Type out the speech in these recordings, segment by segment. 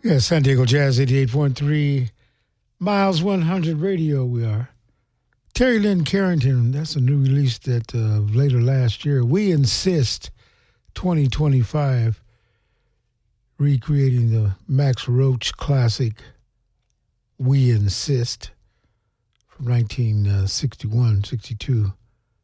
Yeah, San Diego Jazz 88.3, Miles 100 Radio we are. Terry Lynn Carrington, that's a new release that later last year. We Insist 2025, recreating the Max Roach classic We Insist from 1961-62.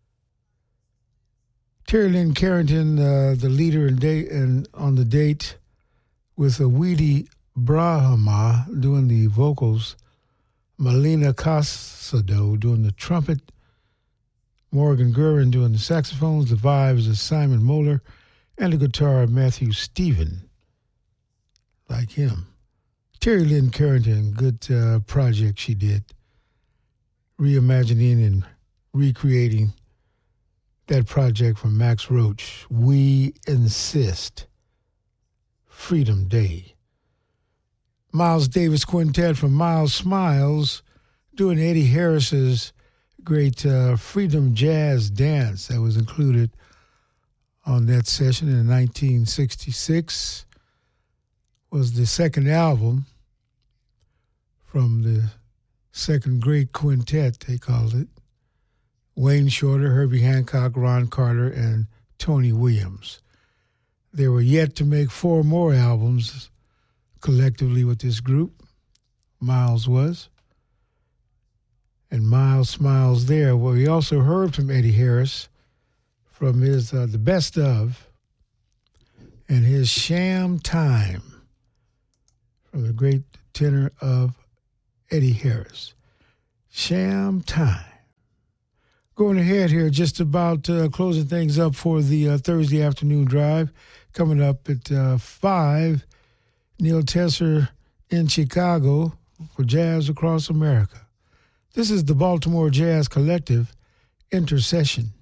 Terry Lynn Carrington, the leader on the date, with Weedy Brahma doing the vocals, Melina Casado doing the trumpet, Morgan Gurin doing the saxophones, the vibes of Simon Moeller, and the guitar of Matthew Stephen, like him. Terry Lynn Carrington, good project she did, reimagining and recreating that project from Max Roach, We Insist, Freedom Day. Miles Davis Quintet from Miles Smiles doing Eddie Harris's great Freedom Jazz Dance that was included on that session in 1966. Was the second album from the second great quintet, they called it. Wayne Shorter, Herbie Hancock, Ron Carter, and Tony Williams. They were yet to make 4 more albums collectively with this group, Miles was. And Miles Smiles there. Well, we also heard from Eddie Harris from his The Best Of and his Sham Time from the great tenor of Eddie Harris. Sham Time. Going ahead here, just about closing things up for the Thursday afternoon drive. Coming up at 5, Neil Tesser in Chicago for Jazz Across America. This is the Baltimore Jazz Collective Intercession.